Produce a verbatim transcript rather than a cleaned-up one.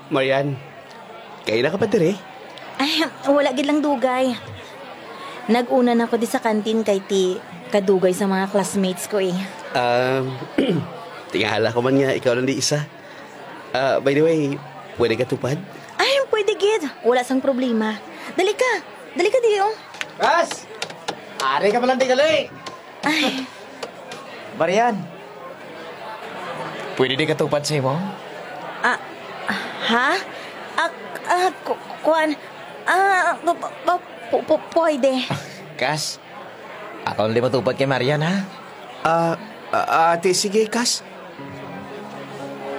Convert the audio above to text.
Marian, kaya na ka pa dire? Ay, wala gid lang dugay. Nag-una na ko di sa kantin kay ti kadugay sa mga classmates ko eh. Um, tingala ko man nga, ikaw lang di isa. Ah, by the way, pwede ka tupad? Ay, pwede gid. Wala sang problema. Dali ka. Dali ka di oh. Kas! Ari ka palang tigali! Ay, Marian, pwede di ka tupad sa imo? ah, ha? Ah, ah, ku- kuan. Ah, p- p- p- p- pwede. Kas, ako hindi matupad kay Marian, ha? Ah, ah, ate, sige, Kas.